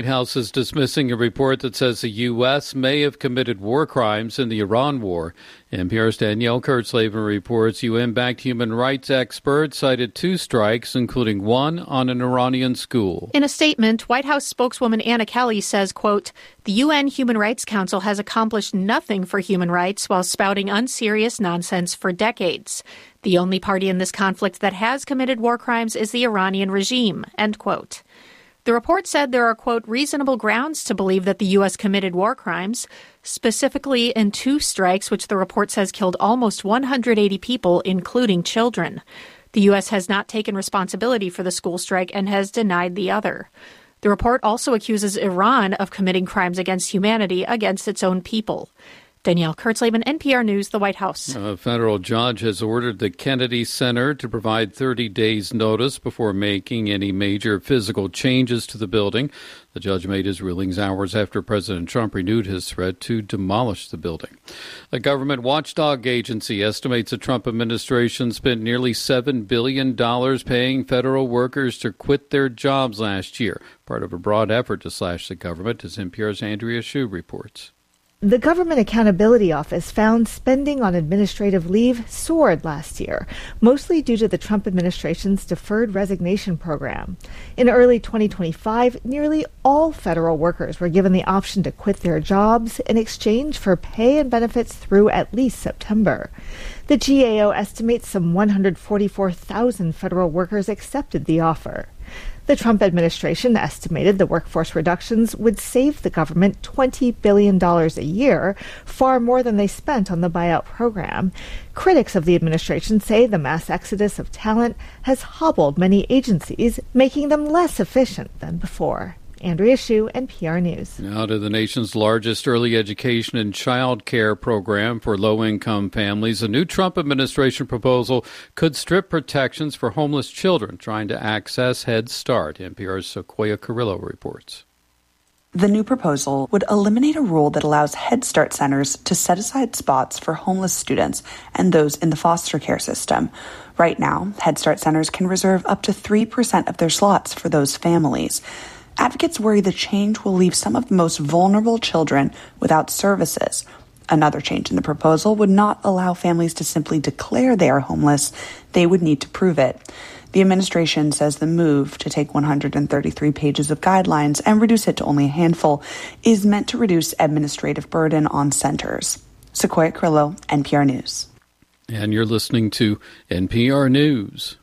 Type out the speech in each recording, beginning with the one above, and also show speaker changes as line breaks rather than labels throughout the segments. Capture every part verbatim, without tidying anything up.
The White House is dismissing a report that says the U S may have committed war crimes in the Iran war. N P R's Danielle Kurtzleben reports U N-backed human rights experts cited two strikes, including one on an Iranian school.
In a statement, White House spokeswoman Anna Kelly says, quote, the U N Human Rights Council has accomplished nothing for human rights while spouting unserious nonsense for decades. The only party in this conflict that has committed war crimes is the Iranian regime, end quote. The report said there are, quote, reasonable grounds to believe that the U S committed war crimes, specifically in two strikes, which the report says killed almost one hundred eighty people, including children. The U S has not taken responsibility for the school strike and has denied the other. The report also accuses Iran of committing crimes against humanity against its own people. Danielle Kurtzleben, N P R News, the White House.
A federal judge has ordered the Kennedy Center to provide thirty days notice before making any major physical changes to the building. The judge made his rulings hours after President Trump renewed his threat to demolish the building. A government watchdog agency estimates the Trump administration spent nearly seven billion dollars paying federal workers to quit their jobs last year, part of a broad effort to slash the government, as N P R's Andrea Hsu reports.
The Government Accountability Office found spending on administrative leave soared last year, mostly due to the Trump administration's deferred resignation program. In early twenty twenty-five, nearly all federal workers were given the option to quit their jobs in exchange for pay and benefits through at least September. The G A O estimates some one hundred forty-four thousand federal workers accepted the offer. The Trump administration estimated the workforce reductions would save the government twenty billion dollars a year, far more than they spent on the buyout program. Critics of the administration say the mass exodus of talent has hobbled many agencies, making them less efficient than before. Andrea Hsu, N P R News.
Now to the nation's largest early education and child care program for low-income families. A new Trump administration proposal could strip protections for homeless children trying to access Head Start. N P R's Sequoia Carrillo reports.
The new proposal would eliminate a rule that allows Head Start centers to set aside spots for homeless students and those in the foster care system. Right now, Head Start centers can reserve up to three percent of their slots for those families. Advocates worry the change will leave some of the most vulnerable children without services. Another change in the proposal would not allow families to simply declare they are homeless. They would need to prove it. The administration says the move to take one hundred thirty-three pages of guidelines and reduce it to only a handful is meant to reduce administrative burden on centers. Sequoia Carrillo, N P R News.
And you're listening to N P R News.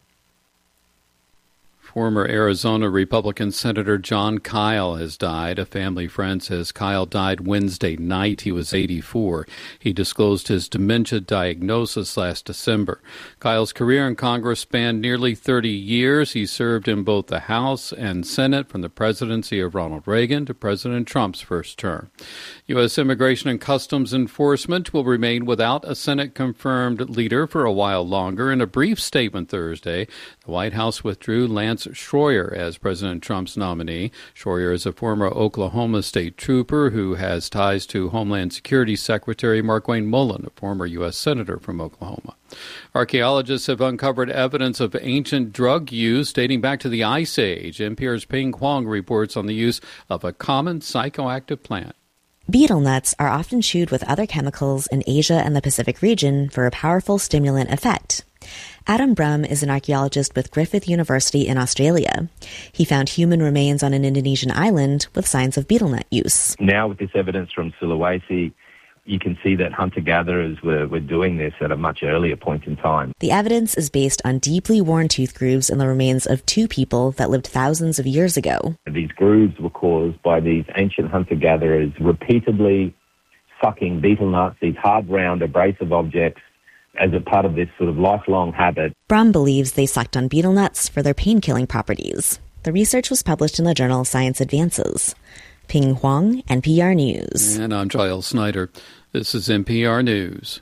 Former Arizona Republican Senator Jon Kyl has died. A family friend says Kyl died Wednesday night. He was eighty-four. He disclosed his dementia diagnosis last December. Kyl's career in Congress spanned nearly thirty years. He served in both the House and Senate from the presidency of Ronald Reagan to President Trump's first term. U S. Immigration and Customs Enforcement will remain without a Senate-confirmed leader for a while longer. In a brief statement Thursday, the White House withdrew Lance Schroyer as President Trump's nominee. Schroyer is a former Oklahoma state trooper who has ties to Homeland Security Secretary Markwayne Mullin, a former U S senator from Oklahoma. Archaeologists have uncovered evidence of ancient drug use dating back to the Ice Age. N P R's Ping Huang reports on the use of a common psychoactive plant.
Betel nuts are often chewed with other chemicals in Asia and the Pacific region for a powerful stimulant effect. Adam Brum is an archaeologist with Griffith University in Australia. He found human remains on an Indonesian island with signs of betel nut use.
Now with this evidence from Sulawesi, you can see that hunter-gatherers were, were doing this at a much earlier point in time.
The evidence is based on deeply worn tooth grooves in the remains of two people that lived thousands of years ago.
These grooves were caused by these ancient hunter-gatherers repeatedly sucking betel nuts, these hard, round, abrasive objects, as a part of this sort of lifelong habit.
Brum believes they sucked on betel nuts for their pain-killing properties. The research was published in the journal Science Advances. Ping Huang, N P R News.
And I'm Giles Snyder. This is N P R News.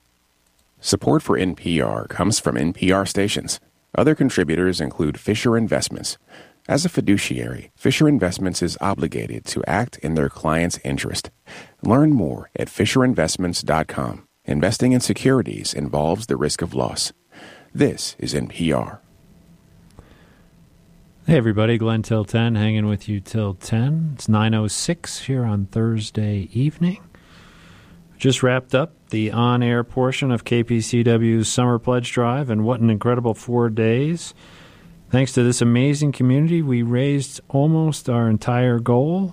Support for N P R comes from N P R stations. Other contributors include Fisher Investments. As a fiduciary, Fisher Investments is obligated to act in their client's interest. Learn more at fisher investments dot com. Investing in securities involves the risk of loss. This is N P R.
Hey everybody, Glenn till ten, hanging with you till ten. It's nine oh six here on Thursday evening. Just wrapped up the on-air portion of K P C W's Summer Pledge Drive, and what an incredible four days. Thanks to this amazing community, we raised almost our entire goal,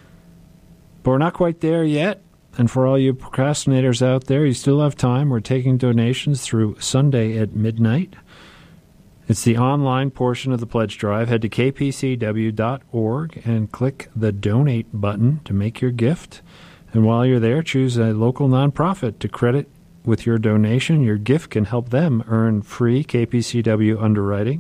but we're not quite there yet. And for all you procrastinators out there, you still have time. We're taking donations through Sunday at midnight. It's the online portion of the pledge drive. Head to k p c w dot org and click the donate button to make your gift. And while you're there, choose a local nonprofit to credit with your donation. Your gift can help them earn free K P C W underwriting.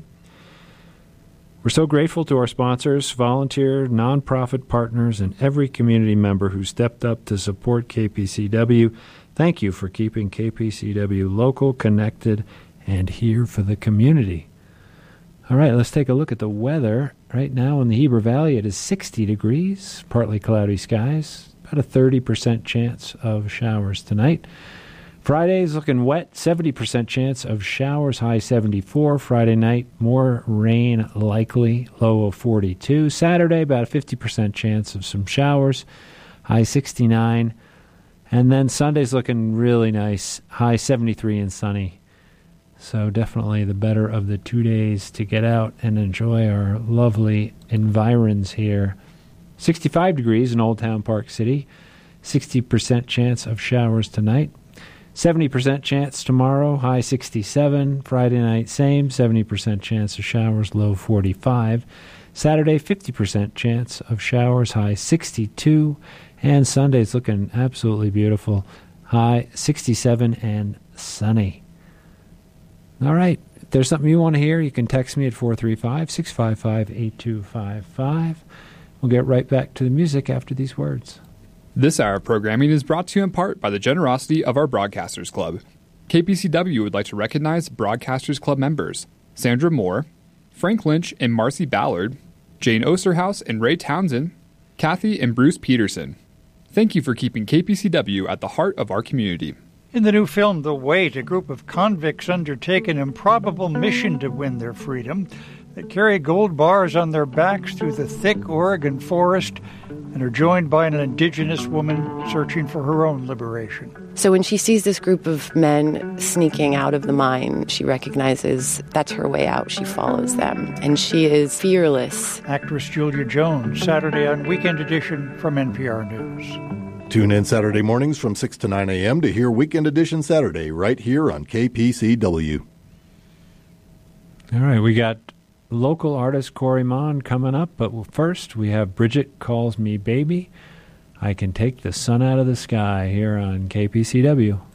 We're so grateful to our sponsors, volunteer, nonprofit partners, and every community member who stepped up to support K P C W. Thank you for keeping K P C W local, connected, and here for the community. All right, let's take a look at the weather. Right now in the Heber Valley, it is sixty degrees, partly cloudy skies, about a thirty percent chance of showers tonight. Friday is looking wet, seventy percent chance of showers, high seventy-four. Friday night, more rain likely, low of forty-two. Saturday, about a fifty percent chance of some showers, high sixty-nine. And then Sunday's looking really nice, high seventy-three and sunny. So definitely the better of the two days to get out and enjoy our lovely environs here. sixty-five degrees in Old Town Park City, sixty percent chance of showers tonight. seventy percent chance tomorrow, high sixty-seven. Friday night, same, seventy percent chance of showers, low forty-five. Saturday, fifty percent chance of showers, high sixty-two. And Sunday's looking absolutely beautiful, high sixty-seven and sunny. All right, if there's something you want to hear, you can text me at four three five, six five five, eight two five five. We'll get right back to the music after these words.
This hour of programming is brought to you in part by the generosity of our Broadcasters Club. K P C W would like to recognize Broadcasters Club members Sandra Moore, Frank Lynch and Marcy Ballard, Jane Osterhaus and Ray Townsend, Kathy and Bruce Peterson. Thank you for keeping K P C W at the heart of our community.
In the new film The Wait, a group of convicts undertake an improbable mission to win their freedom. They carry gold bars on their backs through the thick Oregon forest and are joined by an indigenous woman searching for her own liberation.
So when she sees this group of men sneaking out of the mine, she recognizes that's her way out. She follows them, and she is fearless.
Actress Julia Jones, Saturday on Weekend Edition from N P R News.
Tune in Saturday mornings from six to nine a.m. to hear Weekend Edition Saturday right here on K P C W.
All right, we got local artist Corey Mon coming up, but first we have Bridget Calls Me Baby. I Can Take the Sun Out of the Sky here on K P C W.